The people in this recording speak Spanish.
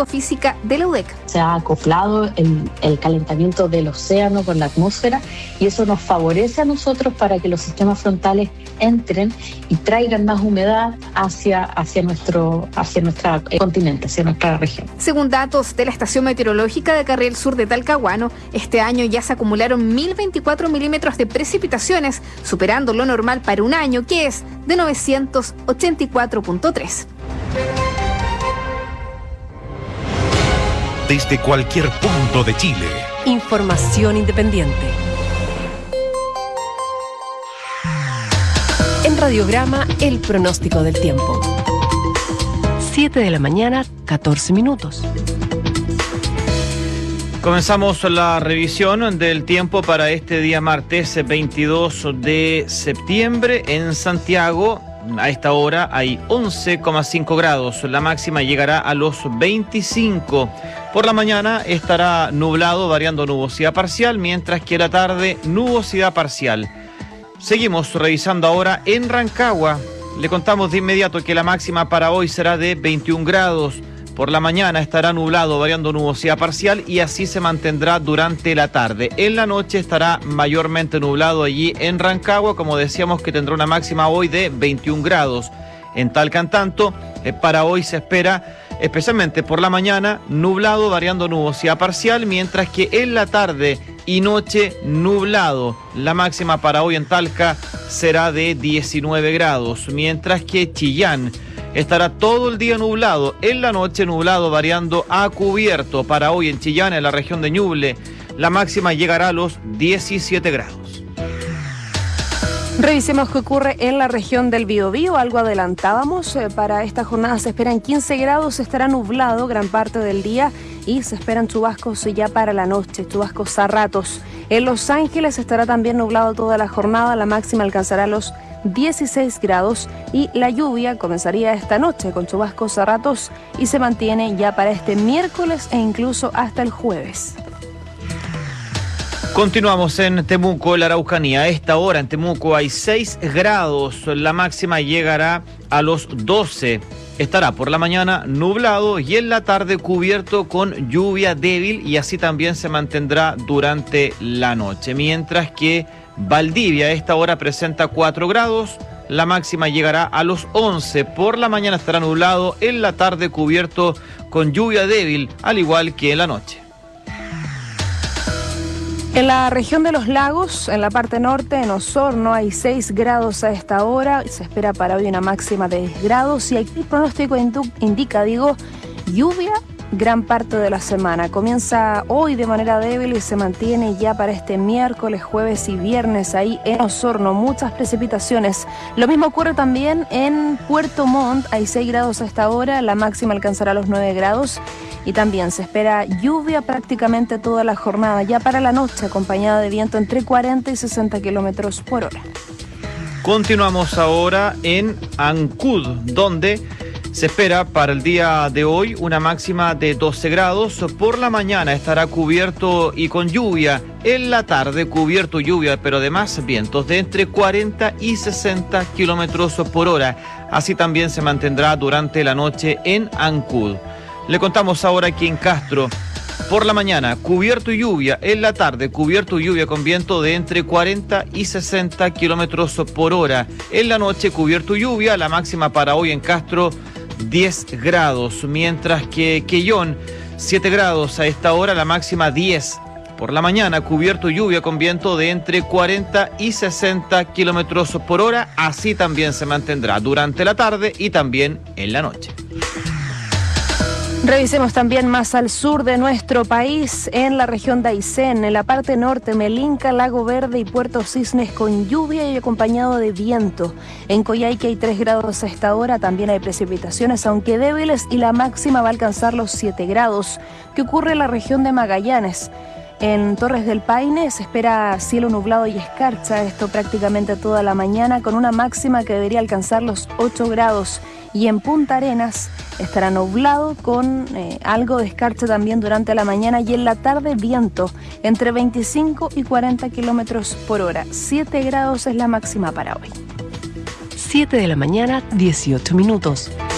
Geofísica de la UDEC. Se ha acoplado el calentamiento del océano con la atmósfera y eso nos favorece a nosotros para que los sistemas frontales entren y traigan más humedad hacia nuestro continente, hacia nuestra región. Según datos de la Estación Meteorológica de Carriel Sur de Talcahuano, este año ya se acumularon 1.024 milímetros de precipitaciones, superando lo normal para un año, que es de 984.3. Desde cualquier punto de Chile. Información independiente. En Radiograma, el pronóstico del tiempo. 7 de la mañana, 14 minutos. Comenzamos la revisión del tiempo para este día martes 22 de septiembre. En Santiago, a esta hora hay 11,5 grados. La máxima llegará a los 25. Por la mañana estará nublado, variando nubosidad parcial, mientras que la tarde nubosidad parcial. Seguimos revisando ahora en Rancagua. Le contamos de inmediato que la máxima para hoy será de 21 grados. Por la mañana estará nublado, variando nubosidad parcial, y así se mantendrá durante la tarde. En la noche estará mayormente nublado allí en Rancagua, como decíamos, que tendrá una máxima hoy de 21 grados. En Talcahuano, para hoy se espera, especialmente por la mañana, nublado, variando nubosidad parcial, mientras que en la tarde y noche nublado. La máxima para hoy en Talca será de 19 grados, mientras que Chillán estará todo el día nublado, en la noche nublado, variando a cubierto. Para hoy en Chillán, en la región de Ñuble, la máxima llegará a los 17 grados. Revisemos qué ocurre en la región del Biobío. Algo adelantábamos. Para esta jornada se esperan 15 grados, estará nublado gran parte del día y se esperan chubascos ya para la noche, chubascos a ratos. En Los Ángeles estará también nublado toda la jornada, la máxima alcanzará los 16 grados y la lluvia comenzaría esta noche con chubascos a ratos y se mantiene ya para este miércoles e incluso hasta el jueves. Continuamos en Temuco, la Araucanía. A esta hora en Temuco hay 6 grados, la máxima llegará a los 12. Estará por la mañana nublado y en la tarde cubierto con lluvia débil, y así también se mantendrá durante la noche. Mientras que Valdivia a esta hora presenta 4 grados, la máxima llegará a los 11. Por la mañana estará nublado, en la tarde cubierto con lluvia débil, al igual que en la noche. En la región de los lagos, en la parte norte, en Osorno, hay 6 grados a esta hora. Se espera para hoy una máxima de 10 grados. Y aquí el pronóstico indica, lluvia gran parte de la semana. Comienza hoy de manera débil y se mantiene ya para este miércoles, jueves y viernes. Ahí en Osorno, muchas precipitaciones. Lo mismo ocurre también en Puerto Montt. Hay 6 grados a esta hora. La máxima alcanzará los 9 grados. Y también se espera lluvia prácticamente toda la jornada, ya para la noche, acompañada de viento entre 40 y 60 kilómetros por hora. Continuamos ahora en Ancud, donde se espera para el día de hoy una máxima de 12 grados. Por la mañana estará cubierto y con lluvia. En la tarde cubierto, lluvia, pero además vientos de entre 40 y 60 kilómetros por hora. Así también se mantendrá durante la noche en Ancud. Le contamos ahora aquí en Castro. Por la mañana, cubierto y lluvia. En la tarde, cubierto y lluvia con viento de entre 40 y 60 kilómetros por hora. En la noche, cubierto y lluvia. La máxima para hoy en Castro, 10 grados. Mientras que Quellón, 7 grados a esta hora, la máxima 10. Por la mañana, cubierto y lluvia con viento de entre 40 y 60 kilómetros por hora. Así también se mantendrá durante la tarde y también en la noche. Revisemos también más al sur de nuestro país, en la región de Aysén, en la parte norte, Melinca, Lago Verde y Puerto Cisnes con lluvia y acompañado de viento. En Coyhaique hay 3 grados a esta hora, también hay precipitaciones, aunque débiles, y la máxima va a alcanzar los 7 grados. ¿Qué ocurre en la región de Magallanes? En Torres del Paine se espera cielo nublado y escarcha, esto prácticamente toda la mañana, con una máxima que debería alcanzar los 8 grados. Y en Punta Arenas estará nublado con algo de escarcha también durante la mañana, y en la tarde viento entre 25 y 40 kilómetros por hora. 7 grados es la máxima para hoy. 7 de la mañana, 18 minutos.